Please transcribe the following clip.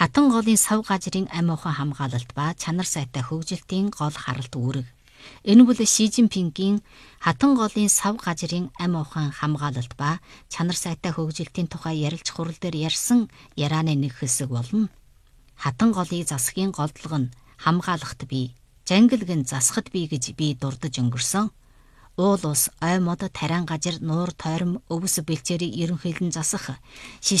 Хатан голын сав газрын амь ухаан хамгаалалт ба чанар сайтай хөгжилтийн гол харалт үүрэг. Энэ бол Ши Цзиньпингийн хатан голын сав газрын амь ухаан хамгаалалт ба чанар сайтай хөгжилтийн тухай ярилж хурал дээр ярьсан ярианы нэг хэсэг болно. Хатан голыг засгийн голдлого нь хамгаалахт бий, жангилгэн засахад бий гэж би дурдж өнгөрсөн. Уул ус, ой мод, тариан газар, нуур, тойром, өвс бэлчээрийг ерөнхийлөн засах,